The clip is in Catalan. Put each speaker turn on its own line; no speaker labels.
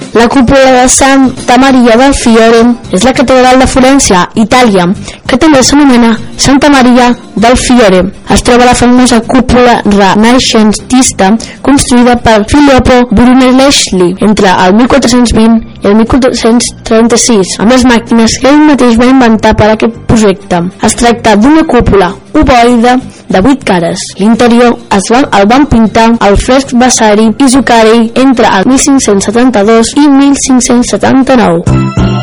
La cúpula de Santa Maria del Fiore és la catedral de Florència, Itàlia, que també s'anomena Santa Maria del Fiore. Es troba la famosa cúpula renaixentista construïda per Filippo Brunelleschi entre el 1420 i el 1436, amb les màquines que ell mateix va inventar per a aquest projecte. Es tracta d'una cúpula ovoide de 8 cares. L'interior el van pintar el fresc Vasari i Zuccari entre el 1572 i 1579.